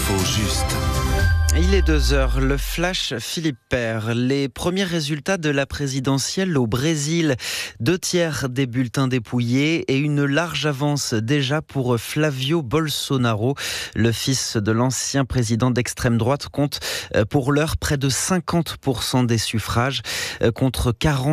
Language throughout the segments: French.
L'info juste. Il est 2h, le flash Philippe Père. Les premiers résultats de la présidentielle au Brésil. 2/3 des bulletins dépouillés et une large avance déjà pour Flavio Bolsonaro. Le fils de l'ancien président d'extrême droite compte pour l'heure près de 50% des suffrages contre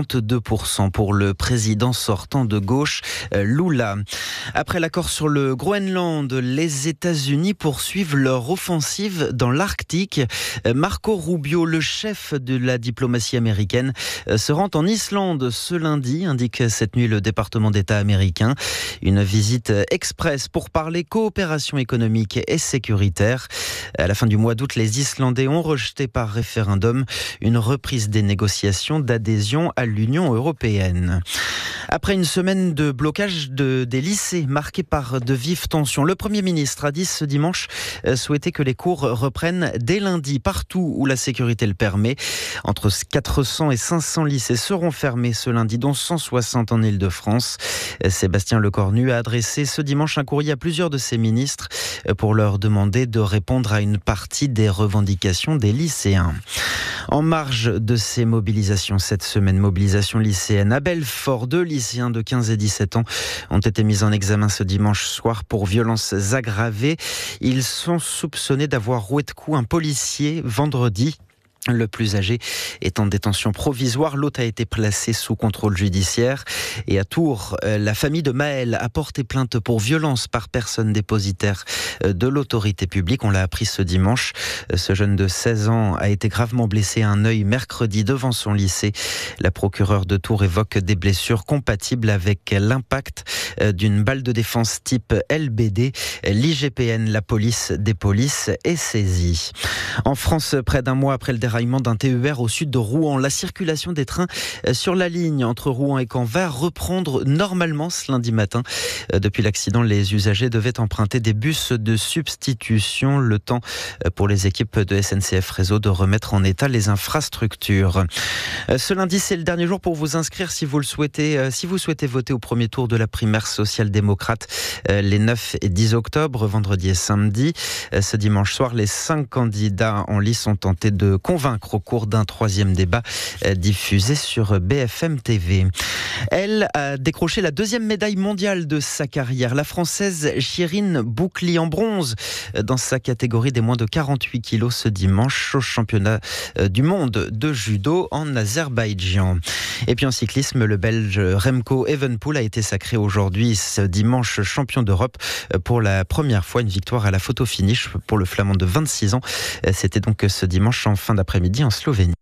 42% pour le président sortant de gauche, Lula. Après l'accord sur le Groenland, les États-Unis poursuivent leur offensive dans l'Arctique. Marco Rubio, le chef de la diplomatie américaine, se rend en Islande ce lundi, indique cette nuit le département d'État américain. Une visite express pour parler coopération économique et sécuritaire. À la fin du mois d'août, les Islandais ont rejeté par référendum une reprise des négociations d'adhésion à l'Union européenne. Après une semaine de blocage des lycées marqués par de vives tensions, le Premier ministre a dit ce dimanche souhaiter que les cours reprennent dès lundi partout où la sécurité le permet. Entre 400 et 500 lycées seront fermés ce lundi, dont 160 en Île-de-France. Sébastien Lecornu a adressé ce dimanche un courrier à plusieurs de ses ministres pour leur demander de répondre à une partie des revendications des lycéens. En marge de ces mobilisations cette semaine, mobilisation lycéenne à Belfort, 2 lycéens de 15 et 17 ans ont été mis en examen ce dimanche soir pour violences aggravées. Ils sont soupçonnés d'avoir roué de coups un policier vendredi. Le plus âgé est en détention provisoire, l'autre a été placé sous contrôle judiciaire. Et à Tours, la famille de Maël a porté plainte pour violence par personne dépositaire de l'autorité publique. On l'a appris ce dimanche. Ce jeune de 16 ans a été gravement blessé à un œil mercredi devant son lycée. La procureure de Tours évoque des blessures compatibles avec l'impact d'une balle de défense type LBD. L'IGPN, la police des polices, est saisie. En France, près d'un mois après le déraillement d'un TER au sud de Rouen, la circulation des trains sur la ligne entre Rouen et Caen va reprendre normalement ce lundi matin. Depuis l'accident, les usagers devaient emprunter des bus de substitution, le temps pour les équipes de SNCF Réseau de remettre en état les infrastructures. Ce lundi, c'est le dernier jour pour vous inscrire si vous le souhaitez. Si vous souhaitez voter au premier tour de la primaire social-démocrate les 9 et 10 octobre, vendredi et samedi. Ce dimanche soir, les 5 candidats en lice ont tenté de convaincre au cours d'un 3e débat diffusé sur BFM TV. Elle a décroché la 2e médaille mondiale de sa carrière. La Française Chirine Boukli en bronze dans sa catégorie des moins de 48 kilos ce dimanche au championnat du monde de judo en Azerbaïdjan. Et puis en cyclisme, le Belge Remco Evenepoel a été sacré aujourd'hui ce dimanche champion d'Europe pour la première fois. Une victoire à la photo finish pour le Flamand de 26 ans. C'était donc ce dimanche en fin d'après-midi en Slovénie.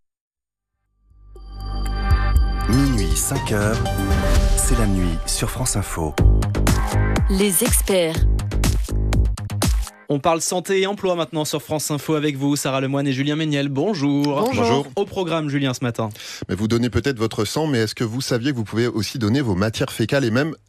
Minuit 5h, c'est la nuit sur France Info. Les experts. On parle santé et emploi maintenant sur France Info avec vous, Sarah Lemoine et Julien Méniel. Bonjour. Bonjour. Au programme, Julien, ce matin. Mais vous donnez peut-être votre sang, mais est-ce que vous saviez que vous pouvez aussi donner vos matières fécales et même